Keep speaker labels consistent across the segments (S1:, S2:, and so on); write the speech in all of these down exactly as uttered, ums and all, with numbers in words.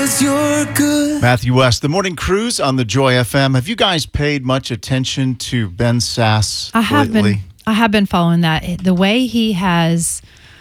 S1: 'cause you're good.
S2: Matthew West, the Morning Cruise on the Joy F M. Have you guys paid much attention to Ben Sasse
S3: I have
S2: lately?
S3: been. I have been following that. The way he has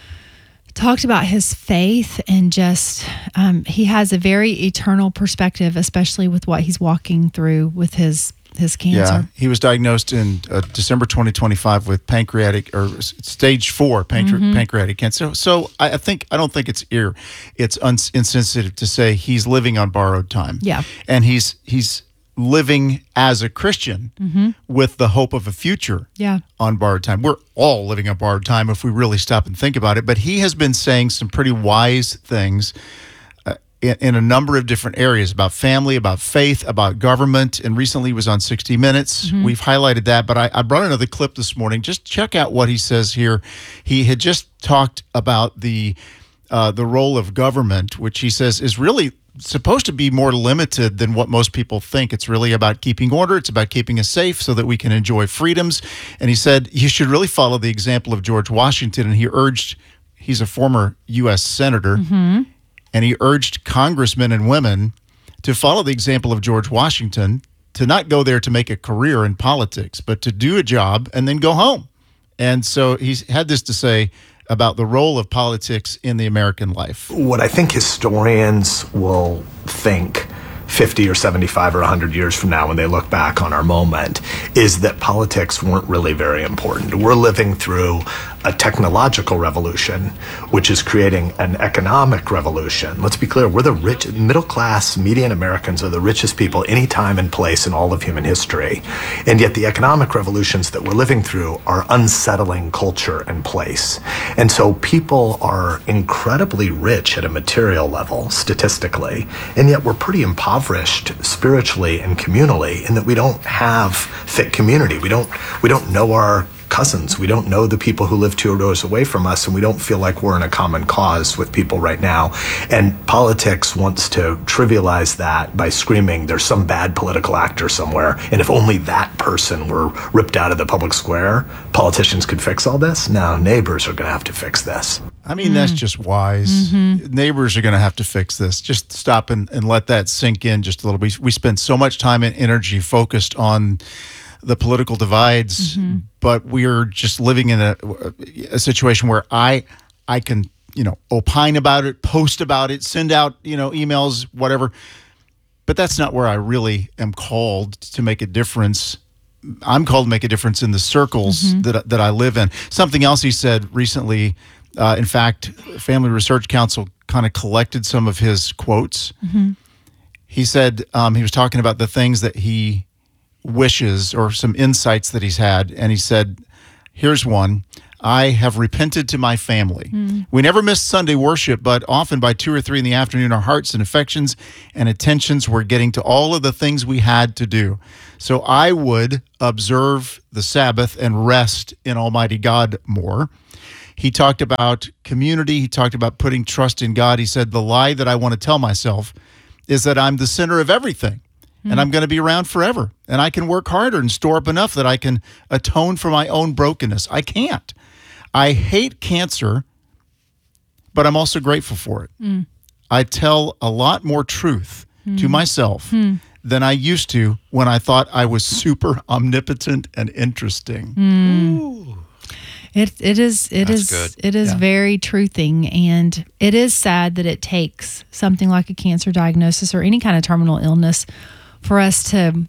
S3: talked about his faith and just um, he has a very eternal perspective, especially with what he's walking through with his his cancer.
S2: Yeah, he was diagnosed in uh, December twenty twenty-five with pancreatic or stage four pancre-
S3: Mm-hmm.
S2: pancreatic cancer. So, so I, I think I don't think it's ear. It's un- insensitive to say he's living on borrowed time.
S3: Yeah,
S2: and he's he's living as a Christian
S3: mm-hmm.
S2: with the hope of a future.
S3: Yeah,
S2: on borrowed time. We're all living on borrowed time if we really stop and think about it. But he has been saying some pretty wise things uh, in, in a number of different areas about family, about faith, about government. And recently he was on sixty minutes. Mm-hmm. We've highlighted that. But I, I brought another clip this morning. Just check out what he says here. He had just talked about the uh, the role of government, which he says is really supposed to be more limited than what most people think. It's really about keeping order. It's about keeping us safe so that we can enjoy freedoms. And he said you should really follow the example of George Washington. And he urged, he's a former U S senator, mm-hmm. and he urged congressmen and women to follow the example of George Washington, to not go there to make a career in politics, but to do a job and then go home. And so he's had this to say about the role of politics in the American life.
S4: What I think historians will think fifty or seventy-five or one hundred years from now when they look back on our moment is that politics weren't really very important. We're living through a technological revolution, which is creating an economic revolution. Let's be clear, we're the rich, middle-class, median Americans are the richest people any time and place in all of human history. And yet the economic revolutions that we're living through are unsettling culture and place. And so people are incredibly rich at a material level, statistically, and yet we're pretty impoverished spiritually and communally in that we don't have thick community. We don't, we don't know our cousins. We don't know the people who live two doors away from us, and we don't feel like we're in a common cause with people right now. And politics wants to trivialize that by screaming there's some bad political actor somewhere, and if only that person were ripped out of the public square, politicians could fix all this. No, neighbors are going to have to fix this.
S2: I mean, mm. that's just wise. Mm-hmm. Neighbors are going to have to fix this. Just stop and, and let that sink in just a little bit. We spend so much time and energy focused on the political divides, mm-hmm. but we're just living in a, a situation where I I can, you know, opine about it, post about it, send out, you know, emails, whatever. But that's not where I really am called to make a difference. I'm called to make a difference in the circles mm-hmm. that that I live in. Something else he said recently, uh, in fact, Family Research Council kind of collected some of his quotes. Mm-hmm. He said um, he was talking about the things that he wishes or some insights that he's had. And he said, here's one. I have repented to my family. Mm. We never missed Sunday worship, but often by two or three in the afternoon, our hearts and affections and attentions were getting to all of the things we had to do. So I would observe the Sabbath and rest in Almighty God more. He talked about community. He talked about putting trust in God. He said, the lie that I want to tell myself is that I'm the center of everything. And I'm going to be around forever. And I can work harder and store up enough that I can atone for my own brokenness. I can't. I hate cancer, but I'm also grateful for it. Mm. I tell a lot more truth mm. to myself mm. than I used to when I thought I was super omnipotent and interesting.
S3: Mm. Ooh. It it is it
S5: That's
S3: is
S5: good.
S3: it is
S2: Yeah.
S3: very truthing, and it is sad that it takes something like a cancer diagnosis or any kind of terminal illness for us to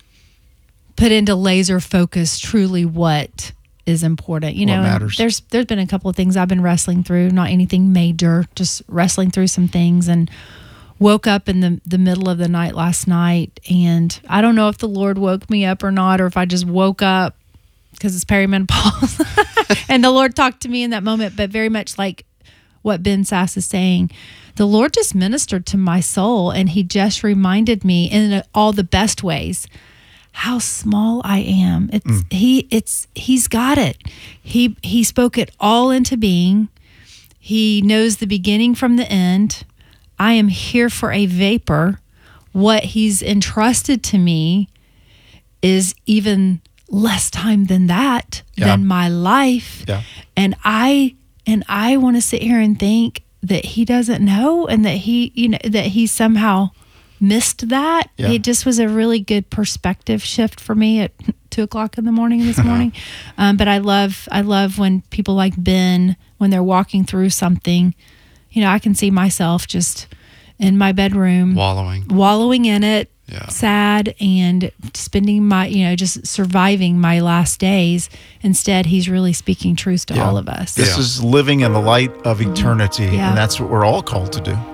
S3: put into laser focus truly what is important. You
S2: What
S3: know,
S2: matters.
S3: there's there's been a couple of things I've been wrestling through, not anything major, just wrestling through some things, and woke up in the, the middle of the night last night, and I don't know if the Lord woke me up or not, or if I just woke up because it's perimenopause and the Lord talked to me in that moment, but very much like what Ben Sasse is saying, the Lord just ministered to my soul, and he just reminded me in all the best ways how small I am. It's mm. he it's he's got it. He he spoke it all into being. He knows the beginning from the end. I am here for a vapor. What he's entrusted to me is even less time than that,
S2: yeah.
S3: than my life.
S2: Yeah.
S3: And I and I want to sit here and think that he doesn't know, and that he, you know, that he somehow missed that.
S2: Yeah.
S3: It just was a really good perspective shift for me at two o'clock in the morning this morning. um, but I love, I love when people like Ben, when they're walking through something, you know, I can see myself just in my bedroom,
S1: Wallowing.
S3: wallowing in it,
S1: Yeah.
S3: sad, and spending my, you know, just surviving my last days. Instead, he's really speaking truth to
S2: Yeah.
S3: all of us.
S2: This
S1: Yeah.
S2: is living in the light of eternity,
S3: Yeah.
S2: and that's what we're all called to do.